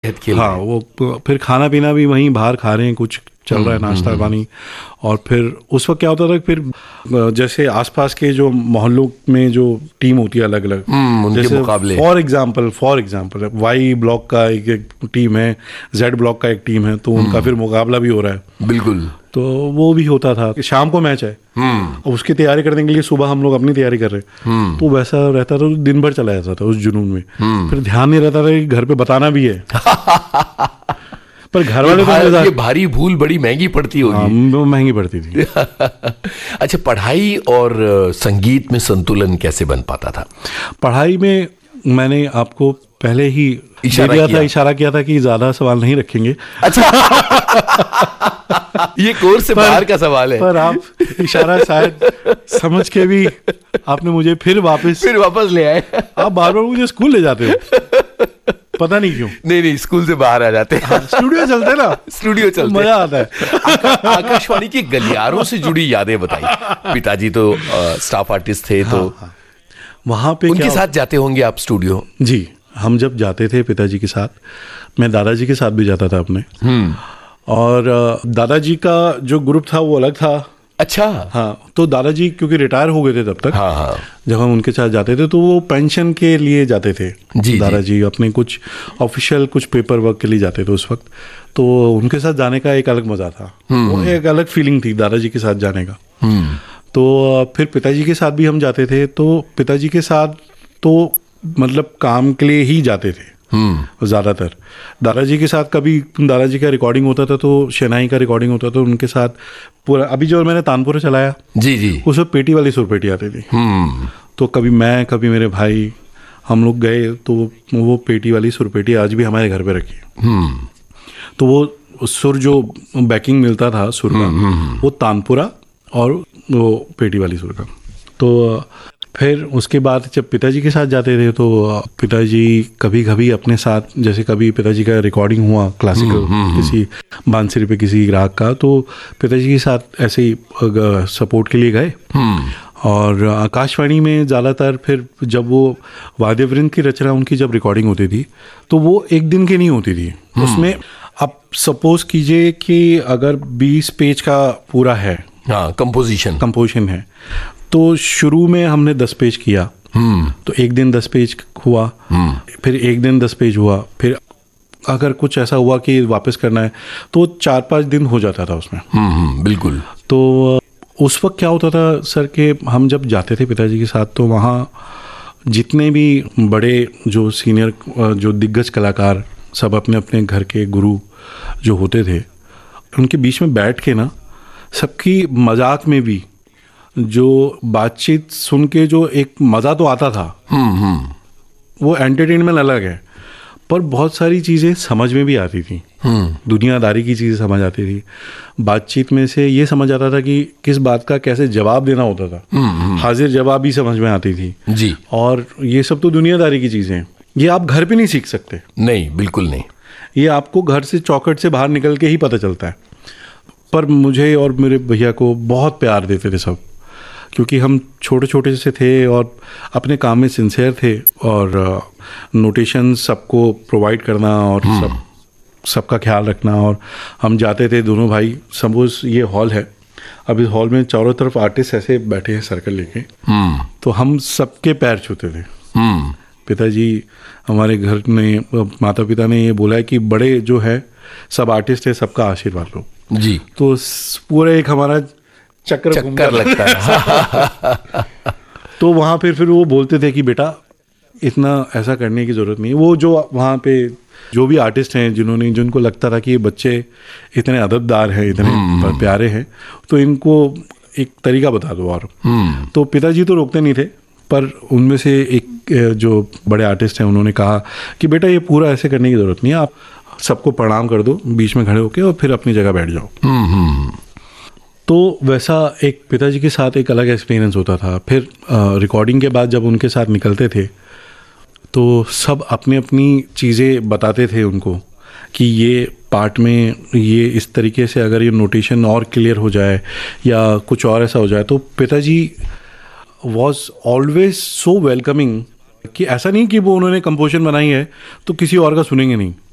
Rocket खेल हाँ, वो फिर खाना पीना भी वहीं बाहर खा रहे हैं, कुछ चल रहा है नाश्ता पानी। और फिर उस वक्त क्या होता था, फिर जैसे आसपास के जो मोहल्लों में जो टीम होती है अलग अलग, उनके मुकाबले, फॉर एग्जांपल वाई ब्लॉक का एक टीम है, जेड ब्लॉक का एक टीम है, तो उनका फिर मुकाबला भी हो रहा है। बिल्कुल। तो वो भी होता था कि शाम को मैच है, उसकी तैयारी करने के लिए सुबह हम लोग अपनी तैयारी कर रहे हैं, तो वैसा रहता था, दिन भर चला जाता था उस जुनून में। फिर ध्यान नहीं रहता था कि घर पे बताना भी है। पर घर वाले तो ये भारी भूल बड़ी महंगी पड़ती होगी। हाँ, महंगी पड़ती थी। अच्छा, पढ़ाई और संगीत में संतुलन कैसे बन पाता था? पढ़ाई में मैंने आपको पहले ही इशारा किया था कि ज्यादा सवाल नहीं रखेंगे। अच्छा। ये कोर्स से बाहर का सवाल है। पर आप इशारा शायद समझ के भी आपने मुझे फिर वापस ले आए। आप बार बार मुझे स्कूल ले जाते हो, पता नहीं क्यों। नहीं, स्कूल से बाहर आ जाते हैं। स्टूडियो चलते ना, स्टूडियो चलते, मजा आता है। आकाशवाणी के गलियारों से जुड़ी यादें बताइए। पिताजी तो स्टाफ आर्टिस्ट थे, तो वहां पे उनके साथ जाते होंगे आप स्टूडियो? जी, हम जब जाते थे पिताजी के साथ, मैं दादाजी के साथ भी जाता था अपने। और दादाजी का जो ग्रुप था वो अलग था। अच्छा। हाँ, तो दादाजी क्योंकि रिटायर हो गए थे तब तक। हाँ। जब हम उनके साथ जाते थे तो वो पेंशन के लिए जाते थे। दादाजी अपने कुछ ऑफिशियल कुछ पेपर वर्क के लिए जाते थे उस वक्त, तो उनके साथ जाने का एक अलग मजा था, वो एक अलग फीलिंग थी दादाजी के साथ जाने का। तो फिर पिताजी के साथ भी हम जाते थे, तो पिताजी के साथ तो मतलब काम के लिए ही जाते थे ज़्यादातर। दादाजी के साथ कभी दादाजी का रिकॉर्डिंग होता था, तो शहनाई का रिकॉर्डिंग होता था, उनके साथ पूरा। अभी जो मैंने तानपुरा चलाया, जी, उसमें पेटी वाली सुरपेटी आती थी। तो कभी मैं, कभी मेरे भाई, हम लोग गए, तो वो पेटी वाली सुरपेटी आज भी हमारे घर पे रखी। तो वो सुर जो बैकिंग मिलता था सुर का, वो तानपुरा और वो पेटी वाली सुर का। तो फिर उसके बाद जब पिताजी के साथ जाते थे, तो पिताजी कभी कभी अपने साथ, जैसे कभी पिताजी का रिकॉर्डिंग हुआ क्लासिकल किसी बांसुरी पे किसी ग्राहक का, तो पिताजी के साथ ऐसे ही सपोर्ट के लिए गए। और आकाशवाणी में ज़्यादातर फिर जब वो वाद्यवृंद की रचना उनकी जब रिकॉर्डिंग होती थी, तो वो एक दिन की नहीं होती थी। उसमें आप सपोज कीजिए कि अगर 20 पेज का पूरा है, कंपोजिशन है, तो शुरू में हमने 10 पेज किया, तो एक दिन 10 पेज हुआ, फिर एक दिन 10 पेज हुआ, फिर अगर कुछ ऐसा हुआ कि वापस करना है तो 4-5 दिन हो जाता था उसमें। बिल्कुल। तो उस वक्त क्या होता था सर कि हम जब जाते थे पिताजी के साथ, तो वहाँ जितने भी बड़े जो सीनियर जो दिग्गज कलाकार सब अपने अपने घर के गुरु जो होते थे, उनके बीच में बैठ के ना, सबकी मजाक में भी जो बातचीत सुन के जो एक मज़ा तो आता था, वो एंटरटेनमेंट अलग है, पर बहुत सारी चीज़ें समझ में भी आती थी। दुनियादारी की चीज़ें समझ आती थी। बातचीत में से ये समझ आता था कि किस बात का कैसे जवाब देना होता था। हाजिर जवाब भी समझ में आती थी जी। और ये सब तो दुनियादारी की चीज़ें हैं, ये आप घर पे नहीं सीख सकते। नहीं, बिल्कुल नहीं। ये आपको घर से चौखट से बाहर निकल के ही पता चलता है। पर मुझे और मेरे भैया को बहुत प्यार देते थे सब, क्योंकि हम छोटे छोटे से थे और अपने काम में सिंसियर थे, और नोटेशन सबको प्रोवाइड करना और सबका ख्याल रखना। और हम जाते थे दोनों भाई, सपोज ये हॉल है, अब इस हॉल में चारों तरफ आर्टिस्ट ऐसे बैठे हैं सर्कल लेके, तो हम सबके पैर छूते थे। पिताजी हमारे घर ने, माता पिता ने ये बोला है कि बड़े जो है सब आर्टिस्ट है, सबका आशीर्वाद लो जी। तो पूरा एक हमारा चक्कर लगता है। तो वहाँ फिर वो बोलते थे कि बेटा इतना ऐसा करने की ज़रूरत नहीं है। वो जो वहाँ पे जो भी आर्टिस्ट हैं जिनको लगता था कि ये बच्चे इतने अदबदार हैं, इतने प्यारे हैं, तो इनको एक तरीका बता दो। और तो पिताजी तो रोकते नहीं थे, पर उनमें से एक जो बड़े आर्टिस्ट हैं उन्होंने कहा कि बेटा ये पूरा ऐसे करने की ज़रूरत नहीं है, आप सबको प्रणाम कर दो बीच में खड़े होके और फिर अपनी जगह बैठ जाओ। तो वैसा एक पिताजी के साथ एक अलग एक्सपीरियंस होता था। फिर रिकॉर्डिंग के बाद जब उनके साथ निकलते थे, तो सब अपनी अपनी चीज़ें बताते थे उनको कि ये पार्ट में ये इस तरीके से अगर ये नोटेशन और क्लियर हो जाए या कुछ और ऐसा हो जाए, तो पिताजी वॉज ऑलवेज सो वेलकमिंग कि ऐसा नहीं कि वो उन्होंने कंपोजिशन बनाई है तो किसी और का सुनेंगे नहीं।